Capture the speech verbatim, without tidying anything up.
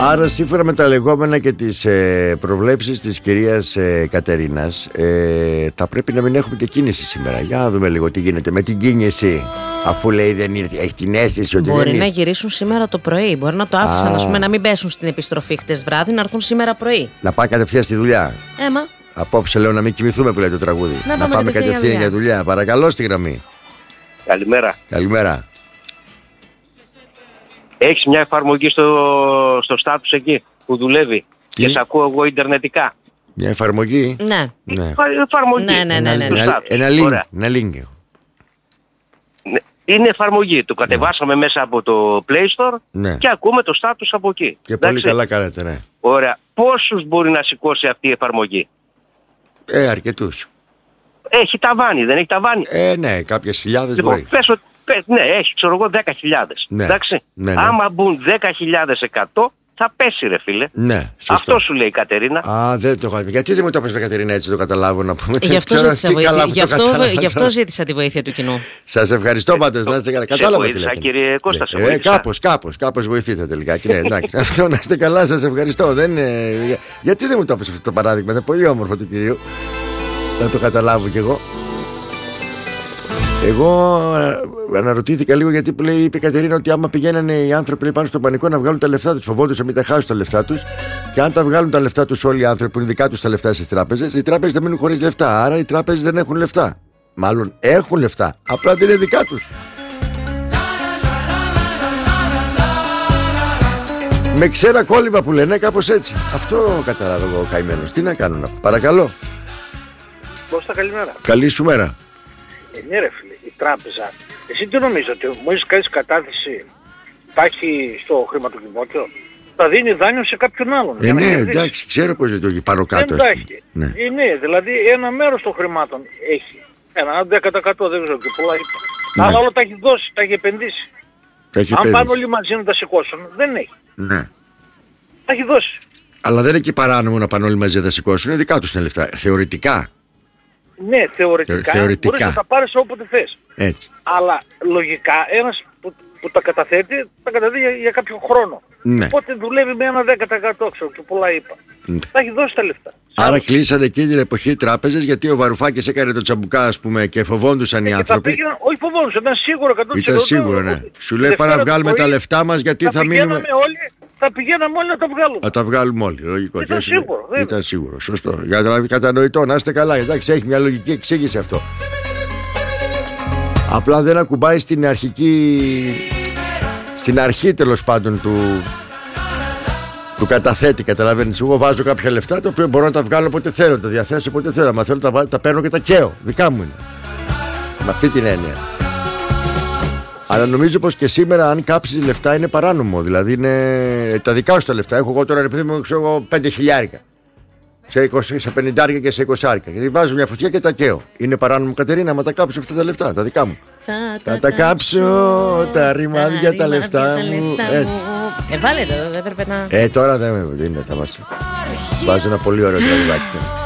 Άρα, σύμφωνα με τα λεγόμενα και τις ε, προβλέψεις της κυρίας ε, Κατερίνας, ε, θα πρέπει να μην έχουμε και κίνηση σήμερα. Για να δούμε λίγο τι γίνεται με την κίνηση. Αφού λέει δεν ήρθε, έχει την αίσθηση ότι μπορεί δεν να ήρθε. γυρίσουν σήμερα το πρωί. Μπορεί να το άφησαν, ας πούμε, να μην πέσουν στην επιστροφή χτες βράδυ, να έρθουν σήμερα πρωί. Να πάει κατευθείαν στη δουλειά. Έμα. Απόψε λέω να μην κοιμηθούμε που λέει το τραγούδι. Να, να πάμε κατευθείαν για δουλειά. δουλειά. Παρακαλώ στη γραμμή. Καλημέρα. Καλημέρα. Έχεις μια εφαρμογή στο, στο status εκεί που δουλεύει Τι? και σε ακούω εγώ ιντερνετικά. Μια εφαρμογή. Ναι. Ναι. Εφαρμογή. Ναι, ναι, ναι, ναι, στο ναι. Ένα, status. ένα link. Ωραία. Ένα link. Ναι. Είναι εφαρμογή. Το κατεβάσαμε μέσα από το Play Store Ναι. και ακούμε το status από εκεί. Και Εντάξει. πολύ καλά κάνετε, ναι. Ωραία. Πόσους μπορεί να σηκώσει αυτή η εφαρμογή? Ε, αρκετούς. Έχει ταβάνι, δεν έχει ταβάνι? Ε, ναι, κάποιες χιλιάδες Λοιπόν, μπορεί. πες ότι, πες, ναι, έχει ξέρω εγώ δέκα χιλιάδες. Ναι. Εντάξει. Ναι, ναι. Άμα μπουν δέκα χιλιάδες εκατό θα πέσει ρε φίλε. Ναι, σωστό. Αυτό σου λέει η Κατερίνα. Α, δεν το έχω. Γιατί δεν μου το είπες, Κατερίνα, έτσι το καταλάβω να πούμε. Γι' αυτό, Ξέρω ζήτησα, τι βοήθεια. καλά που Γι' το αυτό, κατάλαβα γι' αυτό τώρα. ζήτησα τη βοήθεια του κοινού. Σας ευχαριστώ πάντως, να είστε καλά. Σε Κατάλαβα τι βοήθησα, λέτε. κύριε Κώστα, σε Ε, βοήθησα. κάπως, κάπως, κάπως βοηθείτε τελικά. Ναι, εντάξει. Αυτό να είστε καλά, σας ευχαριστώ. Δεν είναι... Για- Γιατί δεν μου το είπες αυτό το παράδειγμα, είναι πολύ όμορφο του κυρίου. Να το καταλάβω κι εγώ. Εγώ ε, αναρωτήθηκα λίγο γιατί που λέει, είπε η Κατερίνα ότι άμα πηγαίνανε οι άνθρωποι λέει, πάνω στο πανικό να βγάλουν τα λεφτά τους, φοβόντουσαν να μην τα χάσουν τα λεφτά τους. Και αν τα βγάλουν τα λεφτά τους όλοι οι άνθρωποι που είναι δικά τους τα λεφτά στις τράπεζες, οι τράπεζες θα μείνουν χωρίς λεφτά. Άρα οι τράπεζες δεν έχουν λεφτά. Μάλλον έχουν λεφτά, απλά δεν είναι δικά τους. Με ξέρα κόλληβα που λένε, κάπως έτσι. Αυτό καταλάβω εγώ καημένος. Τι να κάνω να πω. Παρακαλώ. Κώστα, καλημέρα. Καλή σου μέρα. Ε, ναι ρε φίλε, η τράπεζα. Εσύ τι νομίζεις, ότι μόλις κάνεις κατάθεση θα έχει στο χρηματοκιβώτιο, θα δίνει δάνειο σε κάποιον άλλον. Ε, για να ναι, κερδίσει. εντάξει, ξέρω πώς λειτουργεί πάνω κάτω. Δεν ας τα πούμε. έχει. Ναι. Ε, ναι, δηλαδή ένα μέρος των χρημάτων έχει. Ένα δέκα τοις εκατό δεν ξέρω και πολλά είπα. Ναι. Αλλά όλα τα έχει δώσει, τα έχει επενδύσει. Τα έχει Αν πάνε επένδυση. όλοι μαζί να τα σηκώσουν, δεν έχει. Ναι. Τα έχει δώσει. Αλλά δεν είναι και παράνομο να πάνε όλοι μαζί να τα σηκώσουν. Είναι δικά τους τα λεφτά. Θεωρητικά. Ναι, θεωρητικά, Θεωρητικά. μπορείς να τα πάρεις όποτε θες. Έτσι. Αλλά λογικά ένας που, που τα καταθέτει, τα καταθέτει για, για κάποιο χρόνο. Ναι. Οπότε δουλεύει με ένα δέκα τοις εκατό ξέρω και πολλά είπα. Ναι. Τα έχει δώσει τα λεφτά. Άρα Άλλος. κλείσανε εκείνη την εποχή οι τράπεζες γιατί ο Βαρουφάκης έκανε το τσαμπουκά, ας πούμε, και φοβόντουσαν οι Και θα άνθρωποι. πήγαιναν, όχι φοβόνους, ήταν σίγουρο εκατό τοις εκατό. Ήταν σίγουρο, ναι. ότι Σου λέει Δευτέρα πάμε να το βγάλουμε τα πρωί λεφτά μας γιατί θα μείνουμε. πηγαίναμε όλοι, θα πηγαίναμε όλοι να τα βγάλουμε. Θα τα βγάλουμε όλοι. Λογικό. Ήταν Και είναι- σίγουρο, βέβαια. Ήταν σίγουρο. Σωστό. Για να κατανοητό, να είστε καλά. Εντάξει, έχει μια λογική εξήγηση αυτό. Απλά δεν ακουμπάει στην αρχική. Στην αρχή τέλος πάντων του. Του καταθέτη, καταλαβαίνεις. Εγώ βάζω κάποια λεφτά τα οποία μπορώ να τα βγάλω όποτε θέλω, να τα διαθέσω όποτε θέλω. Μα θέλω τα, βα- τα παίρνω και τα καίω. Δικά μου είναι. Με αυτή την έννοια. Αλλά νομίζω πως και σήμερα, αν κάψεις λεφτά, είναι παράνομο. Δηλαδή είναι τα δικά σου τα λεφτά. Έχω εγώ τώρα, επειδή μου ξέρω εγώ, πέντε χιλιάρικα. Σε, είκοσι, σε πενηντάρικα και σε εικοσάρικα. Γιατί βάζω μια φωτιά και τα καίω. Είναι παράνομο, Κατερίνα, άμα τα κάψω αυτά τα λεφτά, τα δικά μου. Θα τα κάψω, τα ρημάδια, τα λεφτά μου. Έτσι. Ε, βάλε το, δεν έπρεπε να... Ε, τώρα δεν είναι, θα μας. Βάζω ένα πολύ ωραίο τραγουδάκι.